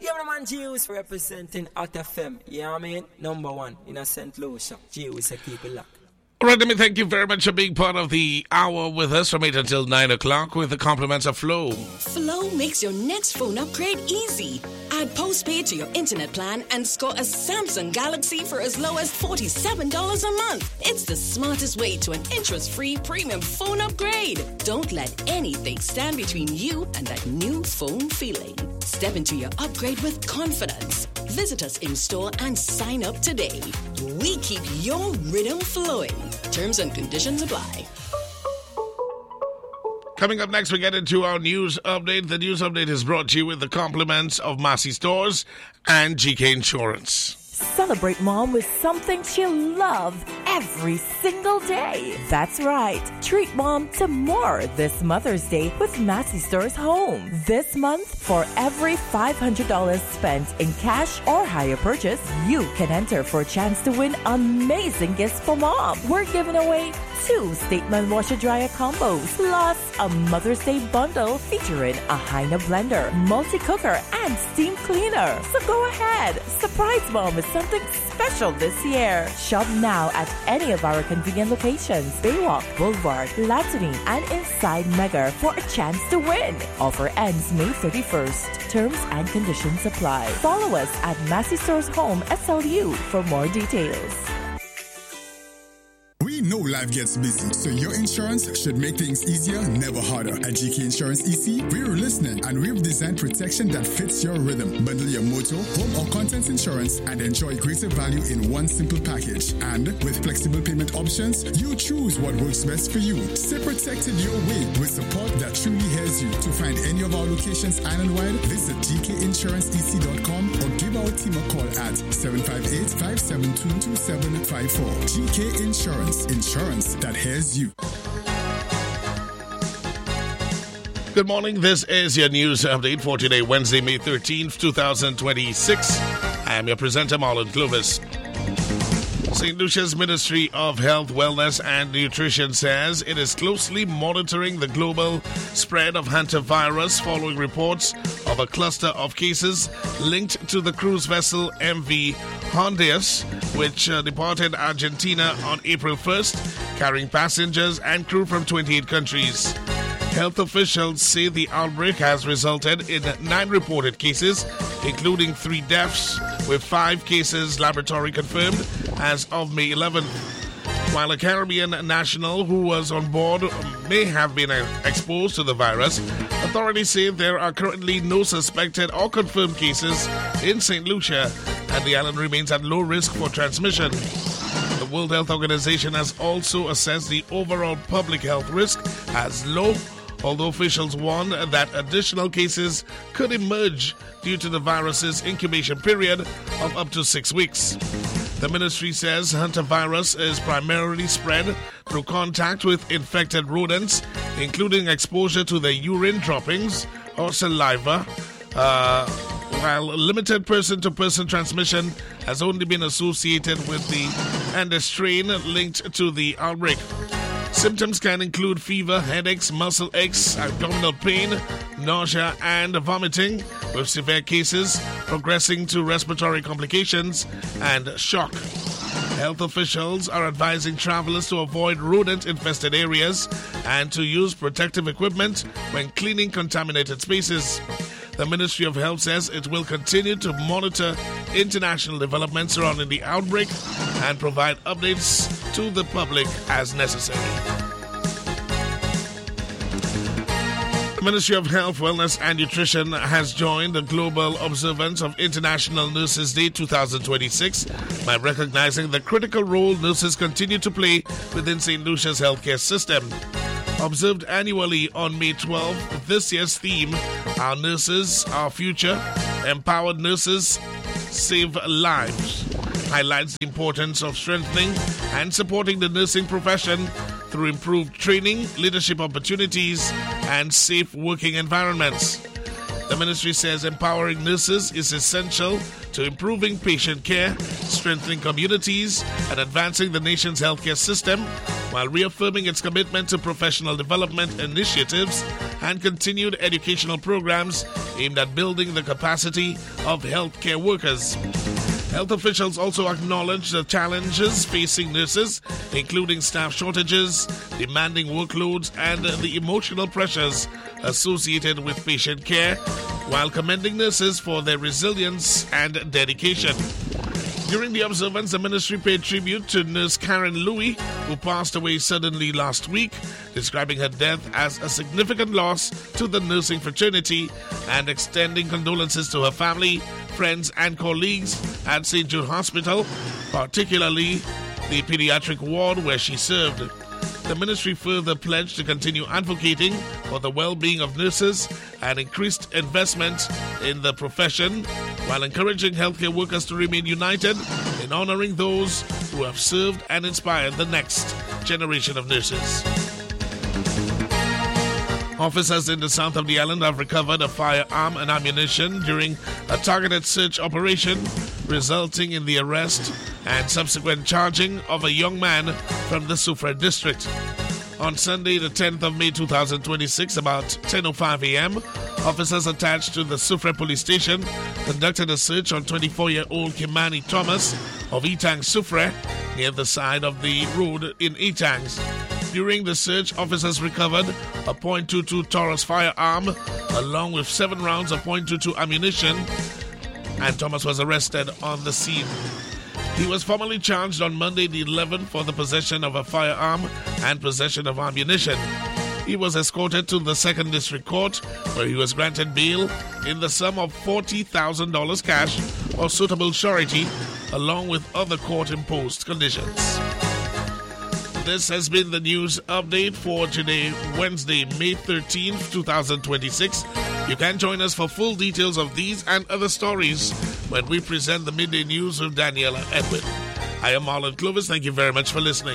Yeah, man, Jews representing Hot FM. You know what I mean? Number one in a St. Lucia. Jews, I keep it locked. All right, let me thank you very much for being part of the hour with us from 8 until 9 o'clock with the compliments of Flow. Flow makes your next phone upgrade easy. Add postpaid to your internet plan and score a Samsung Galaxy for as low as $47 a month. It's the smartest way to an interest-free premium phone upgrade. Don't let anything stand between you and that new phone feeling. Step into your upgrade with confidence. Visit us in store and sign up today. We keep your rhythm flowing. Terms and conditions apply. Coming up next, we get into our news update. The news update is brought to you with the compliments of Massey Stores and GK Insurance. Celebrate mom with something she'll love every single day. That's right. Treat mom to more this Mother's Day with Massey Stores Home. This month, for every $500 spent in cash or higher purchase, you can enter for a chance to win amazing gifts for mom. We're giving away 2 Statement Washer Dryer combos, plus a Mother's Day bundle featuring a Heine blender, multi-cooker, and steam cleaner. So go ahead, surprise mom with something special this year. Shop now at any of our convenient locations, Baywalk, Boulevard, Latany, and inside Mega for a chance to win. Offer ends May 31st. Terms and conditions apply. Follow us at Massey Stores Home SLU for more details. We know life gets busy, so your insurance should make things easier, never harder. At GK Insurance EC, we're listening and we've designed protection that fits your rhythm. Bundle your motor, home or contents insurance and enjoy greater value in one simple package. And with flexible payment options, you choose what works best for you. Stay protected your way with support that truly hears you. To find any of our locations island-wide, visit gkinsuranceec.com or give our team a call at 758-572-2754. GK Insurance. Insurance that hears you. Good morning. This is your news update for today, Wednesday, May 13th, 2026. I am your presenter, Marlon Clovis. St. Lucia's Ministry of Health, Wellness and Nutrition says it is closely monitoring the global spread of hantavirus following reports of a cluster of cases linked to the cruise vessel MV Hondias, which departed Argentina on April 1st, carrying passengers and crew from 28 countries. Health officials say the outbreak has resulted in 9 reported cases, including 3 deaths, with 5 cases laboratory confirmed as of May 11th. While a Caribbean national who was on board may have been exposed to the virus, authorities say there are currently no suspected or confirmed cases in St. Lucia, and the island remains at low risk for transmission. The World Health Organization has also assessed the overall public health risk as low, although officials warn that additional cases could emerge due to the virus's incubation period of up to 6 weeks. The ministry says hantavirus is primarily spread through contact with infected rodents, including exposure to their urine droppings or saliva, while limited person-to-person transmission has only been associated with the strain linked to the outbreak. Symptoms can include fever, headaches, muscle aches, abdominal pain, nausea, and vomiting, with severe cases progressing to respiratory complications and shock. Health officials are advising travelers to avoid rodent-infested areas and to use protective equipment when cleaning contaminated spaces. The Ministry of Health says it will continue to monitor international developments surrounding the outbreak and provide updates to the public as necessary. The Ministry of Health, Wellness and Nutrition has joined the global observance of International Nurses Day 2026 by recognizing the critical role nurses continue to play within St. Lucia's healthcare system. Observed annually on May 12th, this year's theme, Our Nurses, Our Future, Empowered Nurses Save Lives, highlights the importance of strengthening and supporting the nursing profession through improved training, leadership opportunities, and safe working environments. The ministry says empowering nurses is essential to improving patient care, strengthening communities, and advancing the nation's healthcare system, while reaffirming its commitment to professional development initiatives and continued educational programs aimed at building the capacity of healthcare workers. Health officials also acknowledged the challenges facing nurses, including staff shortages, demanding workloads, and the emotional pressures associated with patient care, while commending nurses for their resilience and dedication. During the observance, the ministry paid tribute to Nurse Karen Louis, who passed away suddenly last week, describing her death as a significant loss to the nursing fraternity and extending condolences to her family, friends, and colleagues at St. Jude Hospital, particularly the pediatric ward where she served. The ministry further pledged to continue advocating for the well-being of nurses and increased investment in the profession, while encouraging healthcare workers to remain united in honoring those who have served and inspired the next generation of nurses. Officers in the south of the island have recovered a firearm and ammunition during a targeted search operation, resulting in the arrest and subsequent charging of a young man from the Soufrière district. On Sunday, the 10th of May 2026, about 10:05 a.m., officers attached to the Soufrière police station conducted a search on 24-year-old Kimani Thomas of Etang Soufrière near the side of the road in Etangs. During the search, officers recovered a .22 Taurus firearm along with 7 rounds of .22 ammunition, and Thomas was arrested on the scene. He was formally charged on Monday the 11th for the possession of a firearm and possession of ammunition. He was escorted to the 2nd District Court, where he was granted bail in the sum of $40,000 cash or suitable surety, along with other court-imposed conditions. This has been the news update for today, Wednesday, May 13th, 2026. You can join us for full details of these and other stories when we present the Midday News with Daniela Edwin. I am Marlon Clovis. Thank you very much for listening.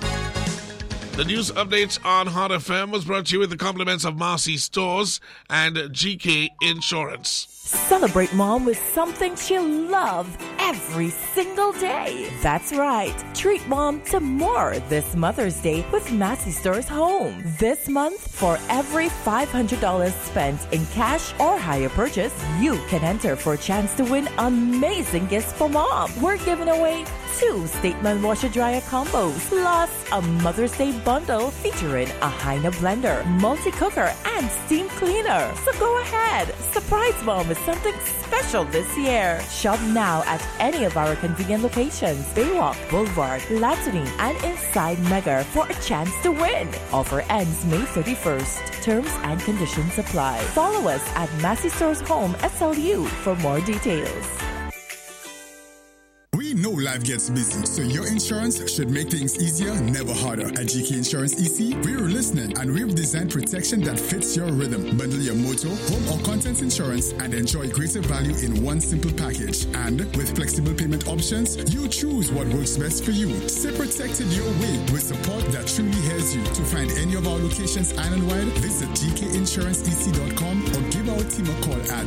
The news updates on Hot FM was brought to you with the compliments of Marcy Stores and GK Insurance. Celebrate Mom with something she'll love every single day. That's right. Treat Mom to more this Mother's Day with Massey Stores Home. This month, for every $500 spent in cash or higher purchase, you can enter for a chance to win amazing gifts for Mom. We're giving away 2 Statement Washer Dryer combos, plus a Mother's Day bundle featuring a Heine blender, multi-cooker, and steam cleaner. So go ahead, surprise Mom with something special this year. Shop now at any of our convenient locations, Baywalk, Boulevard, Latany, and inside Mega for a chance to win. Offer ends May 31st. Terms and conditions apply. Follow us at Massey Stores Home SLU for more details. We know life gets busy, so your insurance should make things easier, never harder. At GK Insurance EC, we're listening, and we've designed protection that fits your rhythm. Bundle your motor, home, or contents insurance and enjoy greater value in one simple package. And with flexible payment options, you choose what works best for you. Stay protected your way with support that truly hears you. To find any of our locations island-wide, visit gkinsurancec.com or give our team a call at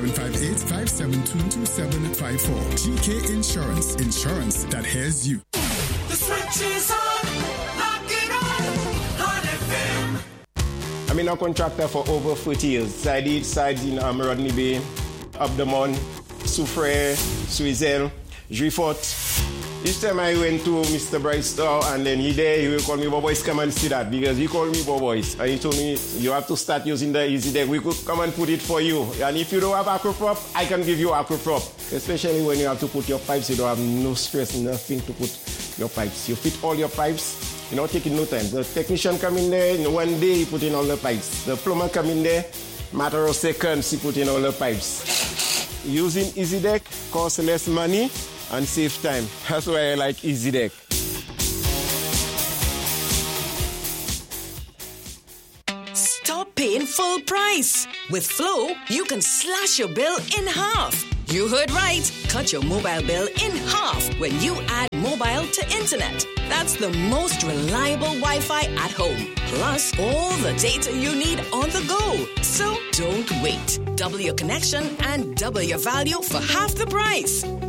758-572-2754. GK Insurance. Insurance that hears you. The switch is on. Lock it on. Hot FM. I'm in a contractor for over 40 years. I did sides in Rodney Bay, Abdamon, Soufrière, Suizel, Juifort. Each time I went to Mr. Bright store and then he will call me, Boboys, come and see that, because he called me Boboys. And he told me, you have to start using the Easy Deck. We could come and put it for you. And if you don't have AquaProp, I can give you AquaProp. Especially when you have to put your pipes, you don't have no stress, nothing to put your pipes. You fit all your pipes, taking no time. The technician come in there, in one day he put in all the pipes. The plumber come in there, matter of seconds, he put in all the pipes. Using Easy Deck costs less money and save time. That's why I like Easy Deck. Stop paying full price. With Flow, you can slash your bill in half. You heard right. Cut your mobile bill in half when you add mobile to internet. That's the most reliable Wi-Fi at home. Plus, all the data you need on the go. So don't wait. Double your connection and double your value for half the price.